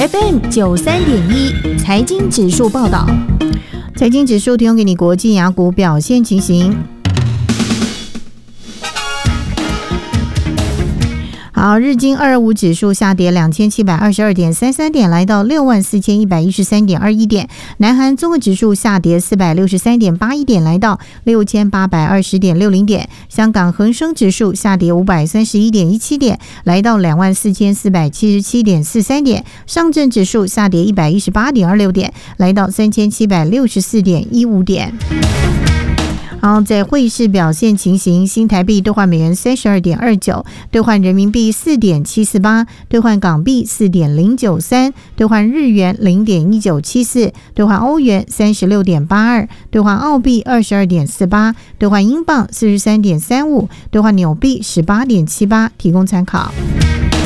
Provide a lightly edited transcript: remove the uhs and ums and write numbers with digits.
FM93.1财经指数报道，财经指数提供给你国际雅股表现情形。好，日经225指数下跌2722.33点，来到64113.21点。南韩综合指数下跌463.81点，来到6820.60点。香港恒生指数下跌531.17点，来到24477.43点。上证指数下跌118.26点，来到3764.15点。好，在汇市表现情形，新台币兑换美元32.29，兑换人民币4.748，兑换港币4.093，兑换日元0.1974，兑换欧元36.82，兑换澳币22.48，兑换英镑43.35，兑换纽币18.78，提供参考。